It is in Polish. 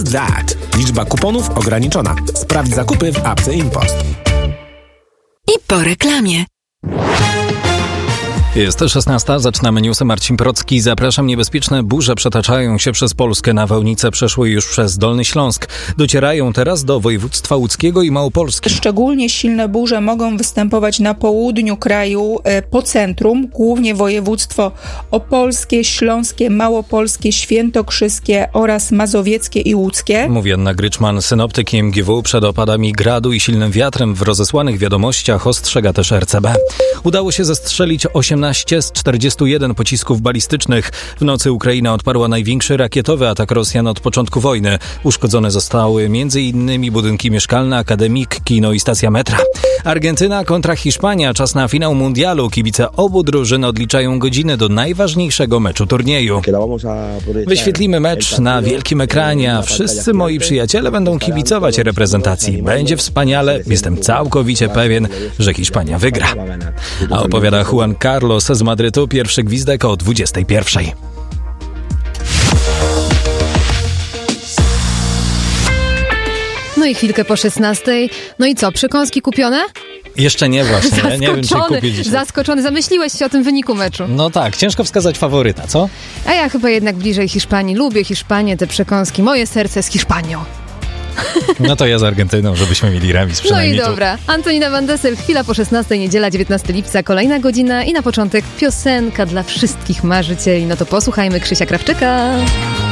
that. Liczba kuponów ograniczona. Sprawdź zakupy w apce InPost. I po reklamie. Jest 16, zaczynamy newsy. Marcin Procki. Zapraszam. Niebezpieczne burze przetaczają się przez Polskę. Nawałnice przeszły już przez Dolny Śląsk. Docierają teraz do województwa łódzkiego i Małopolski. Szczególnie silne burze mogą występować na południu kraju, po centrum, głównie województwo opolskie, śląskie, małopolskie, świętokrzyskie oraz mazowieckie i łódzkie. Mówi Anna Gryczman, synoptyk MGW. Przed opadami gradu i silnym wiatrem w rozesłanych wiadomościach ostrzega też RCB. Udało się zestrzelić 18 z 41 pocisków balistycznych. W nocy Ukraina odparła największy rakietowy atak Rosjan od początku wojny. Uszkodzone zostały m.in. budynki mieszkalne, akademik, kino i stacja metra. Argentyna kontra Hiszpania. Czas na finał mundialu. Kibice obu drużyn odliczają godziny do najważniejszego meczu turnieju. Wyświetlimy mecz na wielkim ekranie, a wszyscy moi przyjaciele będą kibicować reprezentacji. Będzie wspaniale. Jestem całkowicie pewien, że Hiszpania wygra. A opowiada Juan Carlos z Madrytu. Pierwszy gwizdek o 21. No i chwilkę po 16. No i co, przekąski kupione? Jeszcze nie właśnie. Nie wiem, czy kupię dzisiaj. Zaskoczony. Zamyśliłeś się o tym wyniku meczu. No tak, ciężko wskazać faworyta, co? A ja chyba jednak bliżej Hiszpanii. Lubię Hiszpanię, te przekąski. Moje serce z Hiszpanią. No to ja z Argentyną, żebyśmy mieli remis przynajmniej. No i dobra. Antonina Van Dessel, chwila po 16, niedziela 19 lipca, kolejna godzina i na początek piosenka dla wszystkich marzycieli. No to posłuchajmy Krzysia Krawczyka.